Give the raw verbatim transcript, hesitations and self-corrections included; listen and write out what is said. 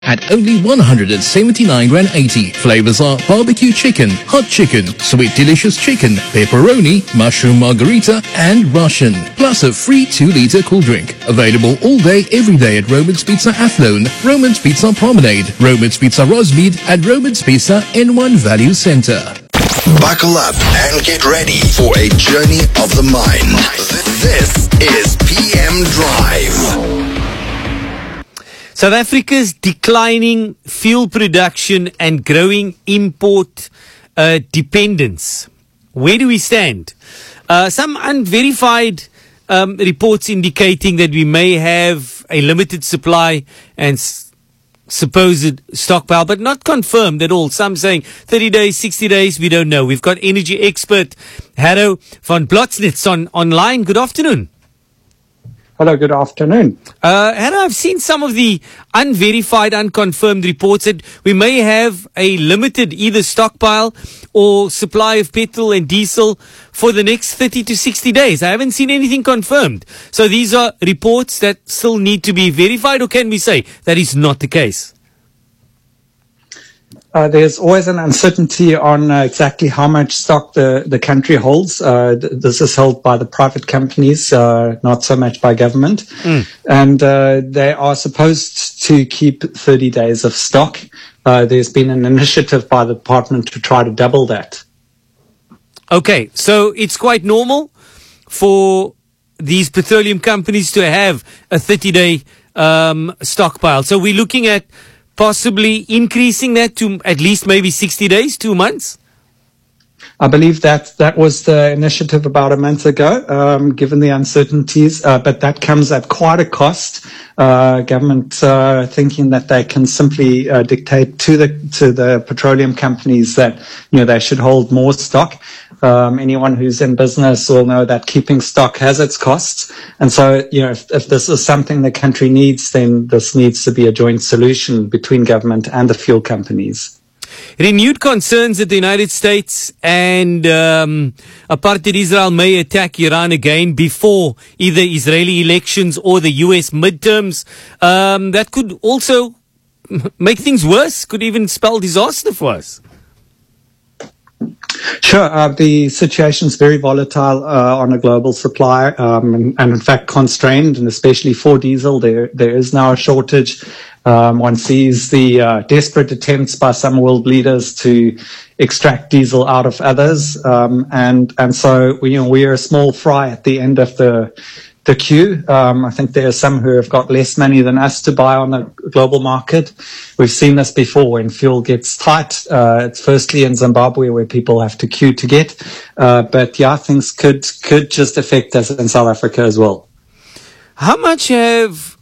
at only one hundred seventy-nine rand eighty. Flavors are barbecue chicken, hot chicken, sweet delicious chicken, pepperoni, mushroom margarita, and Russian. Plus a free two litre cool drink. Available all day, every day at Roman's Pizza Athlone, Roman's Pizza Promenade, Roman's Pizza Rosmead, and Roman's Pizza N one Value Centre. Buckle up and get ready for a journey of the mind. This is P M Drive. South Africa's declining fuel production and growing import uh, dependence. Where do we stand? Uh, some unverified um, reports indicating that we may have a limited supply and s- supposed stockpile, but not confirmed at all. Some saying thirty days, sixty days, we don't know. We've got energy expert Harro van Blotsnitz on online. Good afternoon. Hello, good afternoon. Uh, Hannah, I've seen some of the unverified, unconfirmed reports that we may have a limited either stockpile or supply of petrol and diesel for the next thirty to sixty days. I haven't seen anything confirmed. So these are reports that still need to be verified, or can we say that is not the case? Uh, there's always an uncertainty on uh, exactly how much stock the, the country holds. Uh, th- this is held by the private companies, uh, not so much by government. Mm. And uh, they are supposed to keep thirty days of stock. Uh, there's been an initiative by the department to try to double that. Okay, so it's quite normal for these petroleum companies to have a thirty-day um, stockpile. So we're looking at possibly increasing that to at least maybe sixty days, two months? I believe that that was the initiative about a month ago, um, given the uncertainties, uh, but that comes at quite a cost. Uh, government uh, thinking that they can simply uh, dictate to the to the petroleum companies that you know they should hold more stock. Um, anyone who's in business will know that keeping stock has its costs. And so, you know, if, if this is something the country needs, then this needs to be a joint solution between government and the fuel companies. Renewed concerns that the United States and um, apartheid Israel may attack Iran again before either Israeli elections or the U S midterms. Um, that could also make things worse, could even spell disaster for us. Sure. Uh, the situation is very volatile uh, on a global supply, um, and, and in fact constrained, and especially for diesel, there there is now a shortage. Um, one sees the uh, desperate attempts by some world leaders to extract diesel out of others, um, and and so we, you know we are a small fry at the end of the the queue. Um, I think there are some who have got less money than us to buy on the global market. We've seen this before when fuel gets tight. Uh, it's firstly in Zimbabwe where people have to queue to get. Uh, but yeah, things could, could just affect us in South Africa as well. How much have